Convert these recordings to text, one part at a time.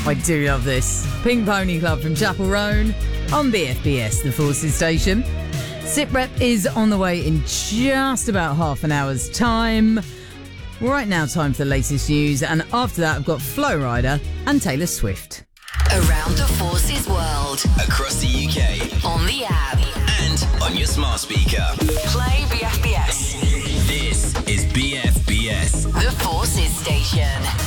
I do love this. Pink Pony Club from Chapel Roan on BFBS, the Forces station. SITREP is on the way in just about half an hour's time. Right now, time for the latest news, and after that, I've got Flo Rida and Taylor Swift. Around the Forces world. Across the UK. On the app. And on your smart speaker. Play BFBS. This is BFBS. The Forces station.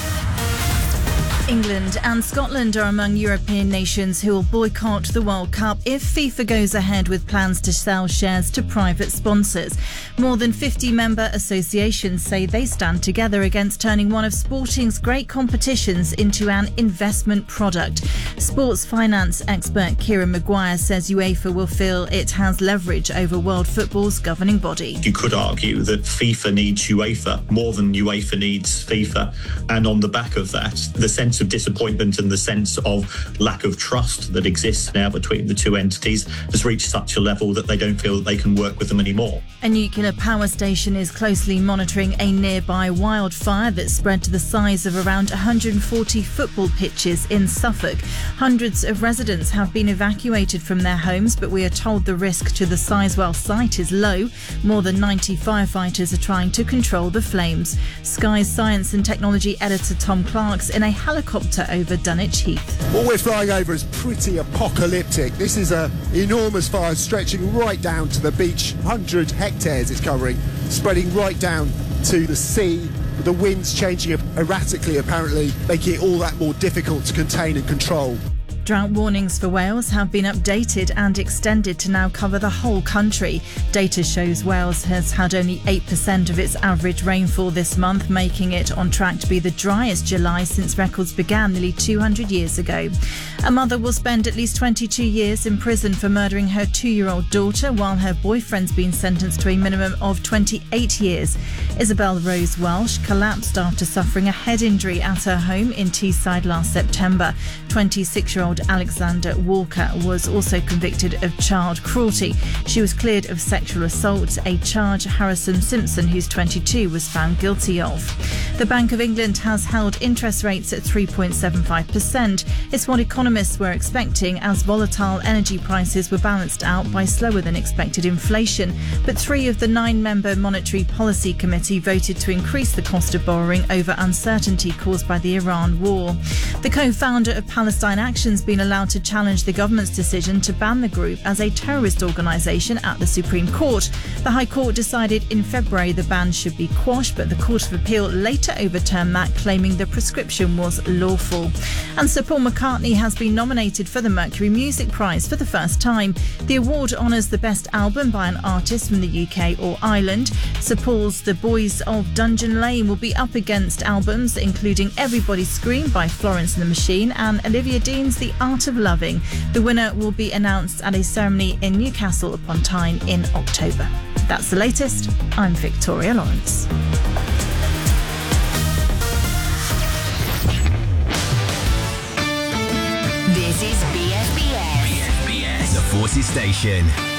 England and Scotland are among European nations who will boycott the World Cup if FIFA goes ahead with plans to sell shares to private sponsors. More than 50 member associations say they stand together against turning one of sporting's great competitions into an investment product. Sports finance expert Kieran Maguire says UEFA will feel it has leverage over world football's governing body. You could argue that FIFA needs UEFA more than UEFA needs FIFA. And on the back of that, the sense of disappointment and the sense of lack of trust that exists now between the two entities has reached such a level that they don't feel that they can work with them anymore. A nuclear power station is closely monitoring a nearby wildfire that spread to the size of around 140 football pitches in Suffolk. Hundreds of residents have been evacuated from their homes, but we are told the risk to the Sizewell site is low. More than 90 firefighters are trying to control the flames. Sky's science and technology editor Tom Clark's in a helicopter over Dunwich Heath. What we're flying over is pretty apocalyptic. This is an enormous fire stretching right down to the beach. 100 hectares it's covering, spreading right down to the sea. The wind's changing erratically, apparently, making it all that more difficult to contain and control. Drought warnings for Wales have been updated and extended to now cover the whole country. Data shows Wales has had only 8% of its average rainfall this month, making it on track to be the driest July since records began nearly 200 years ago. A mother will spend at least 22 years in prison for murdering her 2-year-old daughter, while her boyfriend's been sentenced to a minimum of 28 years. Isabel Rose Welsh collapsed after suffering a head injury at her home in Teesside last September. 26-year-old Alexander Walker was also convicted of child cruelty. She was cleared of sexual assault, a charge Harrison Simpson, who's 22, was found guilty of. The Bank of England has held interest rates at 3.75%. It's what economists were expecting, as volatile energy prices were balanced out by slower than expected inflation. But 3 of the 9-member Monetary Policy Committee voted to increase the cost of borrowing over uncertainty caused by the Iran war. The co-founder of Palestine Action's been allowed to challenge the government's decision to ban the group as a terrorist organisation at the Supreme Court. The High Court decided in February the ban should be quashed, but the Court of Appeal later overturned that, claiming the prescription was lawful. And Sir Paul McCartney has been nominated for the Mercury Music Prize for the first time. The award honours the best album by an artist from the UK or Ireland. Sir Paul's The Boys of Dungeon Lane will be up against albums including Everybody Scream by Florence and the Machine and Olivia Dean's The Art of Loving. The winner will be announced at a ceremony in Newcastle upon Tyne in October. That's the latest. I'm Victoria Lawrence. This is BFBS. BFBS, the Forces station.